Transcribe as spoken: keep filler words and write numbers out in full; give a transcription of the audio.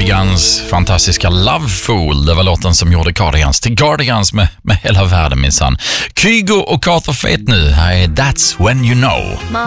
Cardigans fantastiska Love Fool. Det var låten som gjorde Cardigans till Cardigans med, med hela världen minsann. Kygo och Carter Fate nu. Här är That's When You Know.